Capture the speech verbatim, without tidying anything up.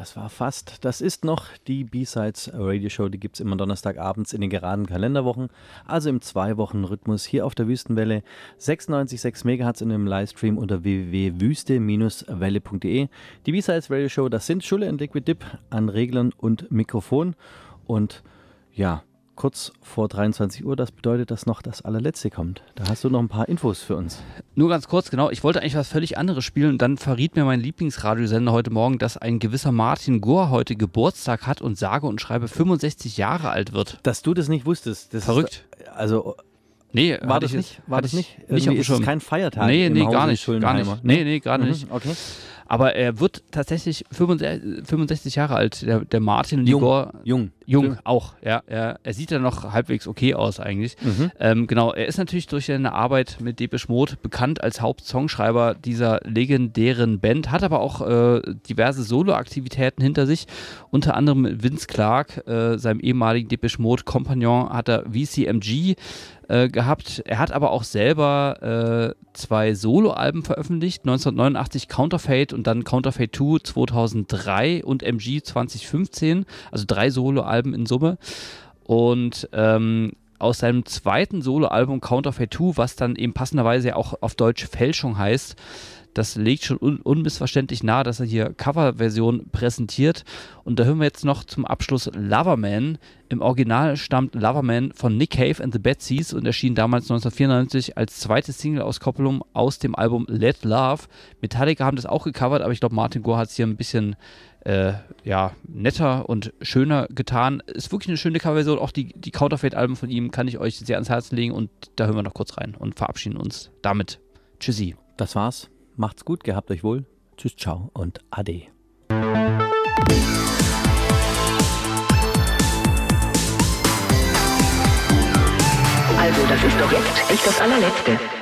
Das war fast. Das ist noch die B-Sides Radio Show. Die gibt es immer Donnerstagabends in den geraden Kalenderwochen. Also im Zwei-Wochen-Rhythmus hier auf der Wüstenwelle. sechsundneunzig Komma sechs Megahertz in einem Livestream unter w w w punkt wüste welle punkt de. Die B-Sides Radio Show, das sind Schulle und Liquid Dip an Reglern und Mikrofon. Und ja, kurz vor dreiundzwanzig Uhr, das bedeutet, dass noch das allerletzte kommt. Da hast du noch ein paar Infos für uns. Nur ganz kurz, genau. Ich wollte eigentlich was völlig anderes spielen. Dann verriet mir mein Lieblingsradiosender heute Morgen, dass ein gewisser Martin Gore heute Geburtstag hat und sage und schreibe fünfundsechzig Jahre alt wird. Dass du das nicht wusstest. Das Verrückt. Ist, also... Nee, war das ich, nicht? War das nicht? Nicht auf dem ist Schirm. Es kein Feiertag? Nee, im nee, Hause gar nicht. Gar Schullenheimer? nicht. Nee, nee, gerade mhm, nicht. Okay. Aber er wird tatsächlich fünfundsechzig Jahre alt, der, der Martin Jung. Gore. Jung. Jung, Jung. auch, ja. Er, er sieht ja noch halbwegs okay aus eigentlich. Mhm. Ähm, genau, er ist natürlich durch seine Arbeit mit Depeche Mode bekannt als Hauptsongschreiber dieser legendären Band, hat aber auch äh, diverse Soloaktivitäten hinter sich, unter anderem mit Vince Clarke, äh, seinem ehemaligen Depeche Mode Kompagnon, hat er V C M G äh, gehabt. Er hat aber auch selber äh, zwei Soloalben veröffentlicht, neunzehnhundertneunundachtzig Counterfeit und dann Counterfeit zwei zweitausenddrei und M G zwanzig fünfzehn, also drei Soloalben in Summe. Und ähm, aus seinem zweiten Soloalbum Counterfeit zwei, was dann eben passenderweise ja auch auf Deutsch Fälschung heißt, das legt schon un- unmissverständlich nahe, dass er hier Coverversion präsentiert. Und da hören wir jetzt noch zum Abschluss Loverman. Im Original stammt Loverman von Nick Cave and the Bad Seeds und erschien damals neunzehnhundertvierundneunzig als zweite Single-Auskopplung aus dem Album Let Love. Metallica haben das auch gecovert, aber ich glaube, Martin Gore hat es hier ein bisschen äh, ja, netter und schöner getan. Ist wirklich eine schöne Coverversion. Auch die, die Counterfeit-Alben von ihm kann ich euch sehr ans Herz legen und da hören wir noch kurz rein und verabschieden uns damit. Tschüssi. Das war's. Macht's gut, gehabt euch wohl. Tschüss, ciao und ade. Also, das ist doch jetzt echt das allerletzte.